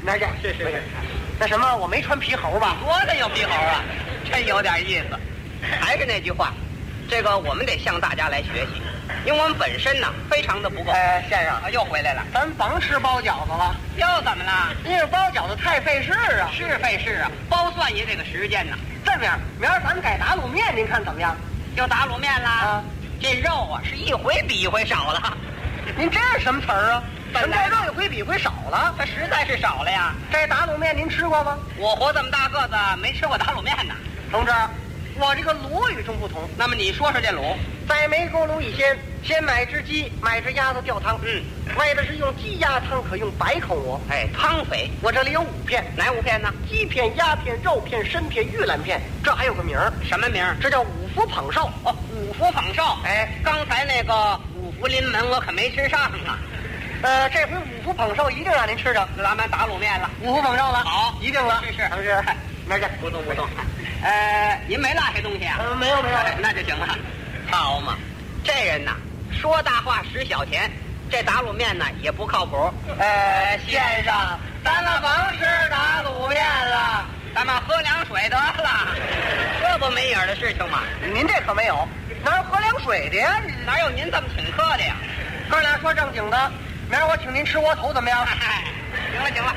哪去？ 是。 那什么，我没穿皮猴吧？ 我的有皮猴啊，真有点意思。还是那句话，这个我们得向大家来学习，因为我们本身呢非常的不够。 先生又回来了， 咱甭吃包饺子了。 又怎么了？ 因为包饺子太费事啊。 是费事啊，包蒜也这个时间呢。 这么样，明儿咱们改打卤面，您看怎么样？ 又打卤面啦？ 啊， 这肉啊是一回比一回少了。 您这是什么词儿啊？ 本来这肉一回比一回少了， 它实在是少了呀。 这打卤面您吃过吗？ 我活这么大个子没吃过打卤面呢。 同志，我这个卤与众不同。 那么你说说这卤， 在煤锅炉以先买只鸡，买只鸭子吊汤。为的是用鸡鸭汤，可用百口蘑。 汤肥。 我这里有5片， 哪5片呢？ 鸡片、鸭片、肉片、参片、玉兰片，这还有个名儿。 什么名儿？ 这叫五福捧寿。 哦，五福捧寿。刚才那个五福临门我可没吃上啊。 这回五福捧寿一定让您吃着。 咱们打卤面了， 五福捧寿了， 好， 一定了。 是。 同志，哪去？ 不动。您没落下东西啊？ 没有。 那就行了。好嘛，这人呐，说大话使小钱，这打卤面呢也不靠谱。 先生，咱们甭吃打卤面了， 咱们喝凉水得了，这不没影儿的事情吗？ 您这可没有，哪有喝凉水的呀？ 哪有您这么请客的呀？ 哥俩说正经的，明儿我请您吃窝头怎么样？ 行了，